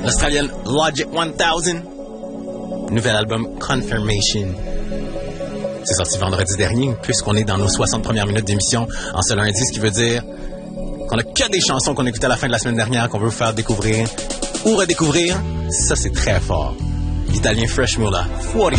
l'Australienne Logic 1000. Nouvel album Confirmation. C'est sorti vendredi dernier, puisqu'on est dans nos 60 premières minutes d'émission en ce lundi, ce qui veut dire qu'on a que des chansons qu'on écoutait à la fin de la semaine dernière qu'on veut vous faire découvrir ou redécouvrir. Ça, c'est très fort. L'Italien Fresh Mula, 40